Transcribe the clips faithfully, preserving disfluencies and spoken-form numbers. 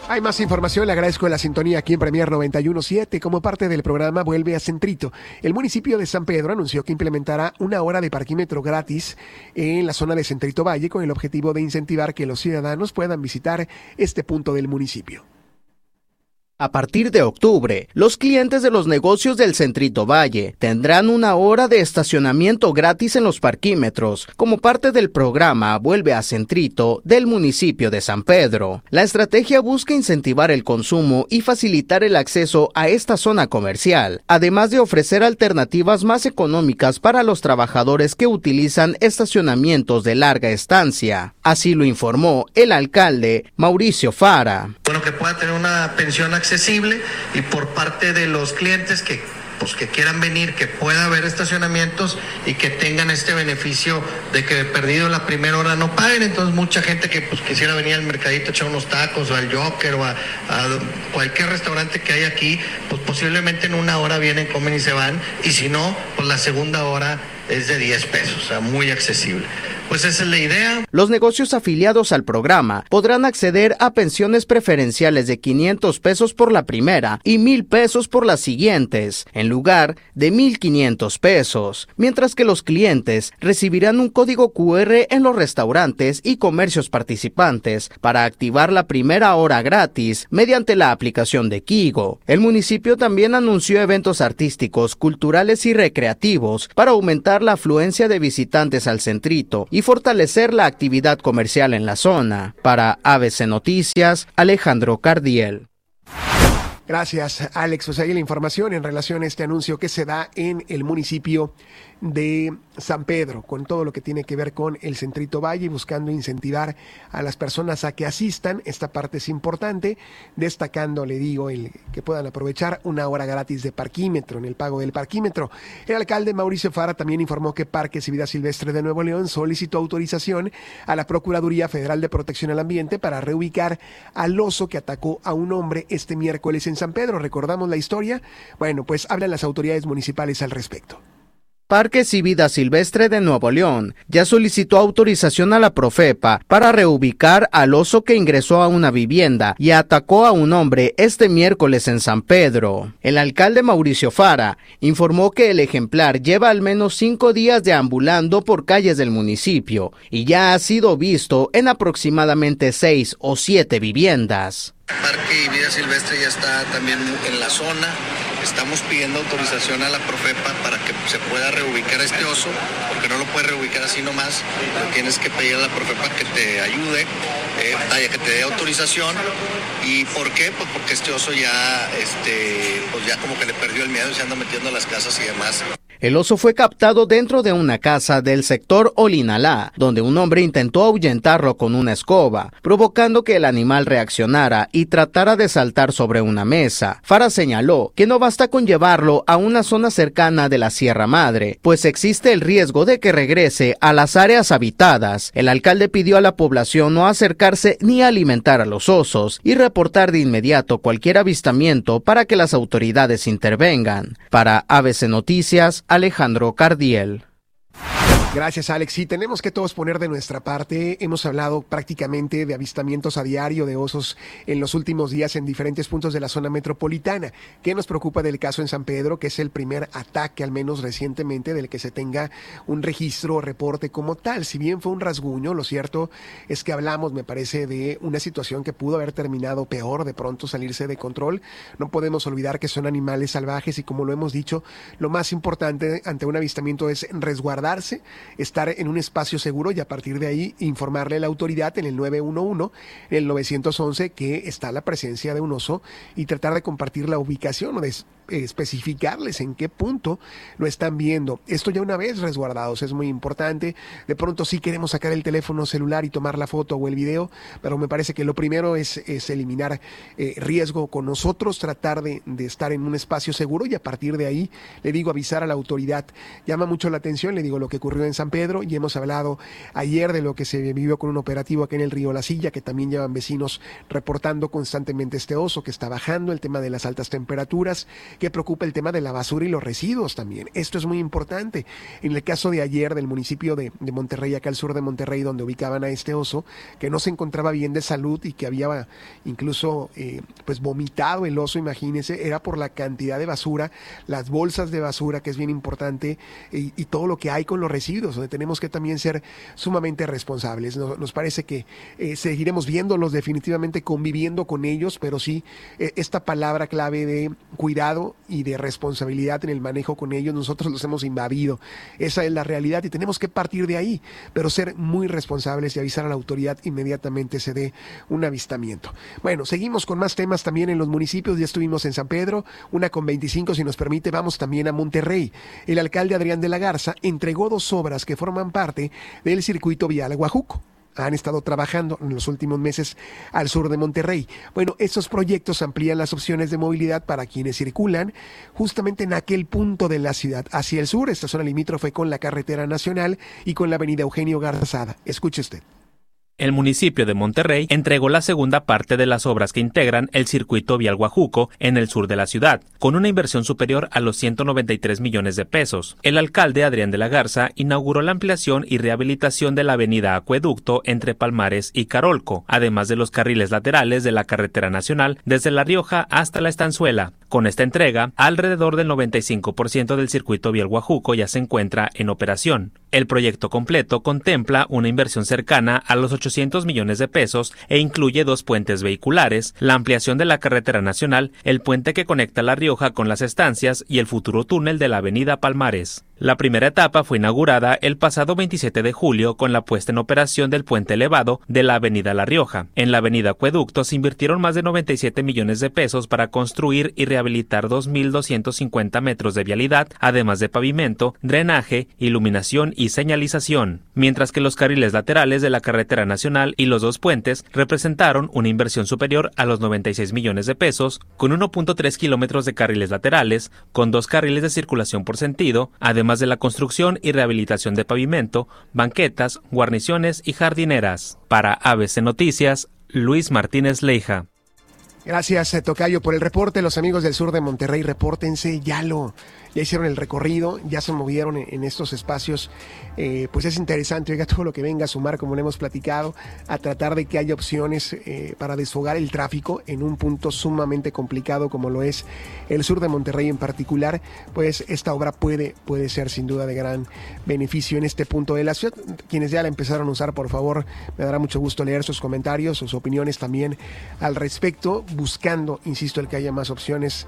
Hay más información, le agradezco la sintonía aquí en Premier noventa y uno punto siete. Como parte del programa Vuelve a Centrito, el municipio de San Pedro anunció que implementará una hora de parquímetro gratis en la zona de Centrito Valle con el objetivo de incentivar que los ciudadanos puedan visitar este punto del municipio. A partir de octubre, los clientes de los negocios del Centrito Valle tendrán una hora de estacionamiento gratis en los parquímetros, como parte del programa Vuelve a Centrito del municipio de San Pedro. La estrategia busca incentivar el consumo y facilitar el acceso a esta zona comercial, además de ofrecer alternativas más económicas para los trabajadores que utilizan estacionamientos de larga estancia. Así lo informó el alcalde Mauricio Fara. Bueno, que pueda tener una pensión accesible y por parte de los clientes que pues que quieran venir, que pueda haber estacionamientos y que tengan este beneficio de que perdido la primera hora no paguen. Entonces mucha gente que pues quisiera venir al mercadito a echar unos tacos o al Joker o a, a cualquier restaurante que hay aquí, pues posiblemente en una hora vienen, comen y se van, y si no, pues la segunda hora es de diez pesos, o sea, muy accesible. Pues esa es la idea. Los negocios afiliados al programa podrán acceder a pensiones preferenciales de quinientos pesos por la primera y mil pesos por las siguientes, en lugar de mil quinientos pesos, mientras que los clientes recibirán un código cu erre en los restaurantes y comercios participantes para activar la primera hora gratis mediante la aplicación de Kigo. El municipio también anunció eventos artísticos, culturales y recreativos para aumentar la afluencia de visitantes al Centrito y fortalecer la actividad comercial en la zona. Para A B C Noticias, Alejandro Cardiel. Gracias, Alex. Pues ahí la información en relación a este anuncio que se da en el municipio de San Pedro, con todo lo que tiene que ver con el Centrito Valle, buscando incentivar a las personas a que asistan. Esta parte es importante, destacando, le digo, el que puedan aprovechar una hora gratis de parquímetro, en el pago del parquímetro. El alcalde Mauricio Fara también informó que Parques y Vida Silvestre de Nuevo León solicitó autorización a la Procuraduría Federal de Protección al Ambiente para reubicar al oso que atacó a un hombre este miércoles en San Pedro. ¿Recordamos la historia? Bueno, pues hablan las autoridades municipales al respecto. Parques y Vida Silvestre de Nuevo León ya solicitó autorización a la Profepa para reubicar al oso que ingresó a una vivienda y atacó a un hombre este miércoles en San Pedro. El alcalde Mauricio Fara informó que el ejemplar lleva al menos cinco días deambulando por calles del municipio y ya ha sido visto en aproximadamente seis o siete viviendas. Parque y Vida Silvestre ya está también en la zona. Estamos pidiendo autorización a la Profepa para que se pueda reubicar a este oso, porque no lo puedes reubicar así nomás. Pero tienes que pedir a la Profepa que te ayude, eh, que te dé autorización. ¿Y por qué? Pues porque este oso ya, este, pues ya como que le perdió el miedo y se anda metiendo a las casas y demás. El oso fue captado dentro de una casa del sector Olinalá, donde un hombre intentó ahuyentarlo con una escoba, provocando que el animal reaccionara y tratara de saltar sobre una mesa. Fara señaló que no basta con llevarlo a una zona cercana de la Sierra Madre, pues existe el riesgo de que regrese a las áreas habitadas. El alcalde pidió a la población no acercarse ni alimentar a los osos y reportar de inmediato cualquier avistamiento para que las autoridades intervengan. Para A B C Noticias, Alejandro Cardiel. Gracias, Alex. Sí, tenemos que todos poner de nuestra parte. Hemos hablado prácticamente de avistamientos a diario de osos en los últimos días en diferentes puntos de la zona metropolitana. ¿Qué nos preocupa del caso en San Pedro? Que es el primer ataque, al menos recientemente, del que se tenga un registro o reporte como tal. Si bien fue un rasguño, lo cierto es que hablamos, me parece, de una situación que pudo haber terminado peor, de pronto salirse de control. No podemos olvidar que son animales salvajes y, como lo hemos dicho, lo más importante ante un avistamiento es resguardarse, estar en un espacio seguro y a partir de ahí informarle a la autoridad en el nueve uno uno, en el nueve once, que está la presencia de un oso y tratar de compartir la ubicación o de especificarles en qué punto lo están viendo. Esto ya una vez resguardados es muy importante. De pronto sí queremos sacar el teléfono celular y tomar la foto o el video, pero me parece que lo primero es, es eliminar eh, riesgo con nosotros, tratar de, de estar en un espacio seguro y a partir de ahí, le digo, avisar a la autoridad. Llama mucho la atención, le digo, lo que ocurrió en San Pedro, y hemos hablado ayer de lo que se vivió con un operativo aquí en el río La Silla, que también llevan vecinos reportando constantemente este oso que está bajando, el tema de las altas temperaturas, que preocupa el tema de la basura y los residuos también. Esto es muy importante. En el caso de ayer del municipio de, de Monterrey, acá al sur de Monterrey, donde ubicaban a este oso, que no se encontraba bien de salud y que había incluso eh, pues vomitado el oso, imagínense, era por la cantidad de basura, las bolsas de basura, que es bien importante, y, y todo lo que hay con los residuos, donde tenemos que también ser sumamente responsables. Nos, nos parece que eh, seguiremos viéndolos, definitivamente conviviendo con ellos, pero sí, eh, esta palabra clave de cuidado y de responsabilidad en el manejo con ellos, nosotros los hemos invadido. Esa es la realidad y tenemos que partir de ahí, pero ser muy responsables y avisar a la autoridad inmediatamente se dé un avistamiento. Bueno, seguimos con más temas también en los municipios. Ya estuvimos en San Pedro, una con veinticinco, si nos permite, vamos también a Monterrey. El alcalde Adrián de la Garza entregó dos obras que forman parte del circuito vial Guajuco. Han estado trabajando en los últimos meses al sur de Monterrey. Bueno, estos proyectos amplían las opciones de movilidad para quienes circulan justamente en aquel punto de la ciudad, hacia el sur, esta zona limítrofe con la carretera nacional y con la avenida Eugenio Garzada. Escuche usted. El municipio de Monterrey entregó la segunda parte de las obras que integran el circuito vial Guajuco en el sur de la ciudad, con una inversión superior a los ciento noventa y tres millones de pesos. El alcalde Adrián de la Garza inauguró la ampliación y rehabilitación de la avenida Acueducto entre Palmares y Carolco, además de los carriles laterales de la carretera nacional desde La Rioja hasta La Estanzuela. Con esta entrega, alrededor del noventa y cinco por ciento del circuito vial Guajuco ya se encuentra en operación. El proyecto completo contempla una inversión cercana a los ochocientos millones de pesos e incluye dos puentes vehiculares, la ampliación de la carretera nacional, el puente que conecta La Rioja con Las Estancias y el futuro túnel de la avenida Palmares. La primera etapa fue inaugurada el pasado veintisiete de julio con la puesta en operación del puente elevado de la avenida La Rioja. En la avenida Acueducto se invirtieron más de noventa y siete millones de pesos para construir y rehabilitar dos mil doscientos cincuenta metros de vialidad, además de pavimento, drenaje, iluminación y señalización, mientras que los carriles laterales de la carretera nacional y los dos puentes representaron una inversión superior a los noventa y seis millones de pesos, con uno punto tres kilómetros de carriles laterales, con dos carriles de circulación por sentido, además de la construcción y rehabilitación de pavimento, banquetas, guarniciones y jardineras. Para A B C Noticias, Luis Martínez Leija. Gracias, Tocayo, por el reporte. Los amigos del sur de Monterrey, repórtense, ya lo, ya hicieron el recorrido, ya se movieron en, en estos espacios. Eh, pues es interesante, oiga, todo lo que venga a sumar, como le hemos platicado, a tratar de que haya opciones eh, para desfogar el tráfico en un punto sumamente complicado como lo es el sur de Monterrey en particular. Pues esta obra puede, puede ser sin duda de gran beneficio en este punto de la ciudad. Quienes ya la empezaron a usar, por favor, me dará mucho gusto leer sus comentarios, sus opiniones también al respecto, buscando, insisto, el que haya más opciones.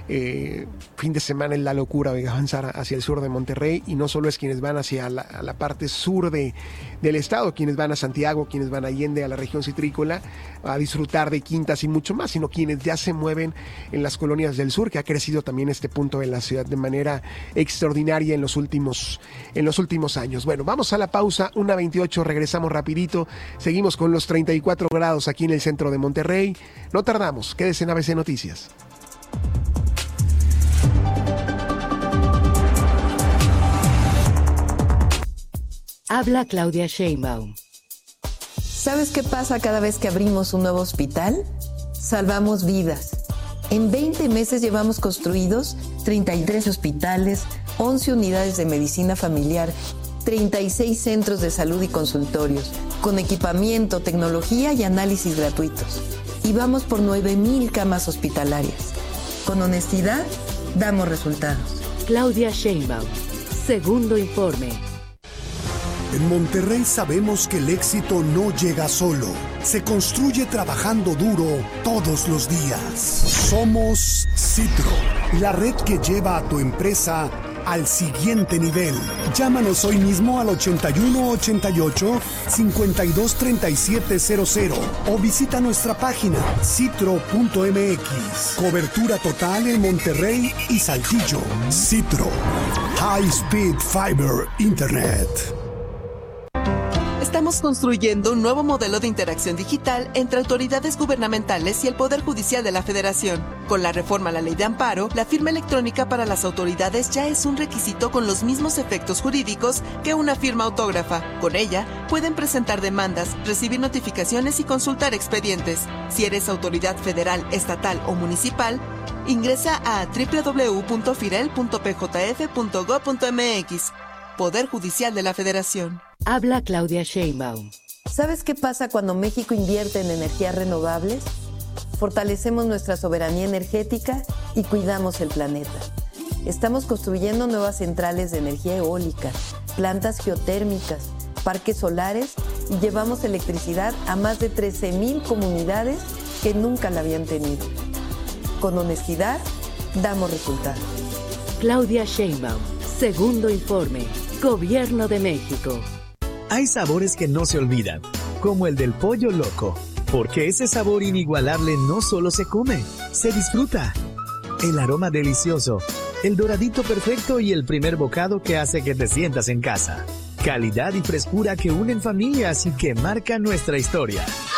Eh, fin de semana es la locura de avanzar hacia el sur de Monterrey, y no solo es quienes van hacia la, a la parte sur de, del estado, quienes van a Santiago, quienes van a Allende, a la región citrícola, a disfrutar de quintas y mucho más, sino quienes ya se mueven en las colonias del sur, que ha crecido también este punto de la ciudad de manera extraordinaria en los últimos, en los últimos años. Bueno, vamos a la pausa, una veintiocho, regresamos rapidito, seguimos con los treinta y cuatro grados aquí en el centro de Monterrey, no tardamos, quédese en A B C Noticias. Habla Claudia Sheinbaum. ¿Sabes qué pasa cada vez que abrimos un nuevo hospital? Salvamos vidas. En veinte meses llevamos construidos treinta y tres hospitales, once unidades de medicina familiar, treinta y seis centros de salud y consultorios, con equipamiento, tecnología y análisis gratuitos. Y vamos por nueve mil camas hospitalarias. Con honestidad, damos resultados. Claudia Sheinbaum. Segundo informe. En Monterrey sabemos que el éxito no llega solo, se construye trabajando duro todos los días. Somos Citro, la red que lleva a tu empresa al siguiente nivel. Llámanos hoy mismo al ochenta y uno ochenta y ocho cincuenta y dos treinta y siete cero cero o visita nuestra página citro punto m x. Cobertura total en Monterrey y Saltillo. Citro, High Speed Fiber Internet. Estamos construyendo un nuevo modelo de interacción digital entre autoridades gubernamentales y el Poder Judicial de la Federación. Con la reforma a la Ley de Amparo, la firma electrónica para las autoridades ya es un requisito con los mismos efectos jurídicos que una firma autógrafa. Con ella, pueden presentar demandas, recibir notificaciones y consultar expedientes. Si eres autoridad federal, estatal o municipal, ingresa a doble u doble u doble u punto firel punto p j f punto gob punto m x. Poder Judicial de la Federación. Habla Claudia Sheinbaum. ¿Sabes qué pasa cuando México invierte en energías renovables? Fortalecemos nuestra soberanía energética y cuidamos el planeta. Estamos construyendo nuevas centrales de energía eólica, plantas geotérmicas, parques solares y llevamos electricidad a más de trece mil comunidades que nunca la habían tenido. Con honestidad, damos resultados. Claudia Sheinbaum, segundo informe, Gobierno de México. Hay sabores que no se olvidan, como el del pollo loco, porque ese sabor inigualable no solo se come, se disfruta. El aroma delicioso, el doradito perfecto y el primer bocado que hace que te sientas en casa. Calidad y frescura que unen familias y que marcan nuestra historia.